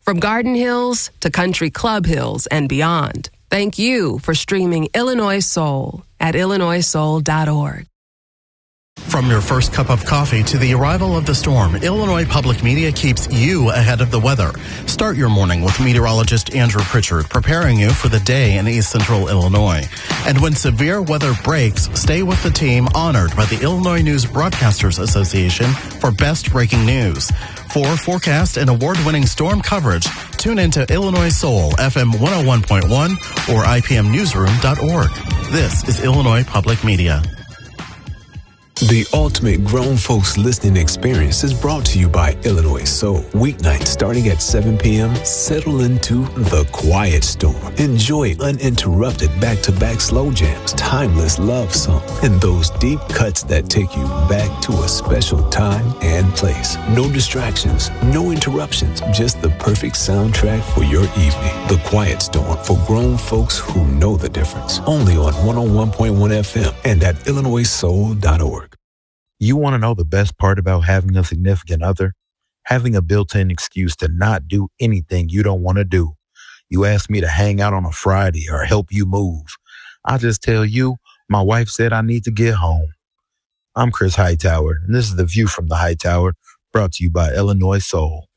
From Garden Hills to Country Club Hills and beyond. Thank you for streaming Illinois Soul at illinoissoul.org. From your first cup of coffee to the arrival of the storm, Illinois Public Media keeps you ahead of the weather. Start your morning with meteorologist Andrew Pritchard preparing you for the day in East Central Illinois. And when severe weather breaks, stay with the team honored by the Illinois News Broadcasters Association for best breaking news. For forecast and award-winning storm coverage, tune into Illinois Soul FM 101.1 or IPMnewsroom.org. This is Illinois Public Media. The ultimate grown folks listening experience is brought to you by Illinois Soul. Weeknights starting at 7 p.m. Settle into The Quiet Storm. Enjoy uninterrupted back-to-back slow jams, timeless love songs, and those deep cuts that take you back to a special time and place. No distractions, no interruptions, just the perfect soundtrack for your evening. The Quiet Storm for grown folks who know the difference. Only on 101.1 FM and at illinoissoul.org. You want to know the best part about having a significant other? Having a built-in excuse to not do anything you don't want to do. You ask me to hang out on a Friday or help you move. I just tell you, my wife said I need to get home. I'm Chris Hightower, and this is The View from the Hightower, brought to you by Illinois Soul.